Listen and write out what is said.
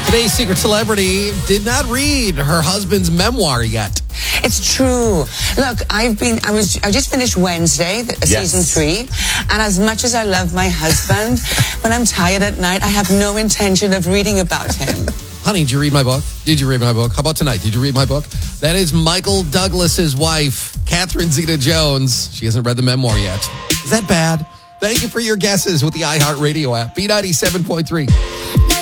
Today's secret celebrity did not read her husband's memoir yet. It's true. Look, I just finished Wednesday, season 3, and as much as I love my husband, when I'm tired at night, I have no intention of reading about him. Honey, did you read my book? Did you read my book? How about tonight? Did you read my book? That is Michael Douglas's wife, Catherine Zeta-Jones. She hasn't read the memoir yet. Is that bad? Thank you for your guesses with the iHeartRadio app. B97.3.